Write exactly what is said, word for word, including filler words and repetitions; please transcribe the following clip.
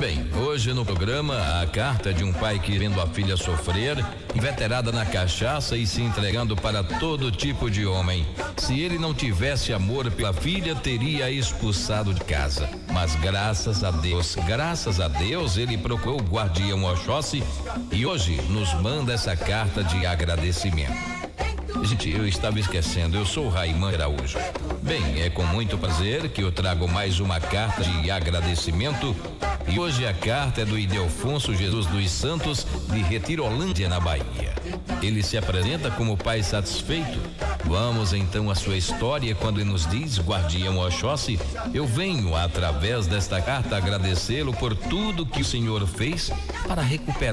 Bem, hoje no programa, a carta de um pai que vendo a filha sofrer, inveterada na cachaça e se entregando para todo tipo de homem. Se ele não tivesse amor pela filha, teria expulsado de casa. Mas graças a Deus, graças a Deus, ele procurou o guardião Oxóssi e hoje nos manda essa carta de agradecimento. Gente, eu estava esquecendo, eu sou Raiman Araújo. Bem, é com muito prazer que eu trago mais uma carta de agradecimento. E hoje a carta é do Ildefonso Jesus dos Santos, de Retirolândia, na Bahia. Ele se apresenta como pai satisfeito. Vamos então à sua história quando ele nos diz: guardião Oxóssi, eu venho através desta carta agradecê-lo por tudo que o Senhor fez para recuperar